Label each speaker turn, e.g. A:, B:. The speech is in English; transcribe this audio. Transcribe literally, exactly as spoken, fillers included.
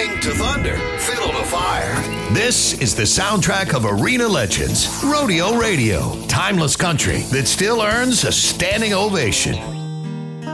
A: Bang to thunder, fiddle to fire. This is the soundtrack of arena legends, Rodeo Radio. Timeless country that still earns a standing ovation.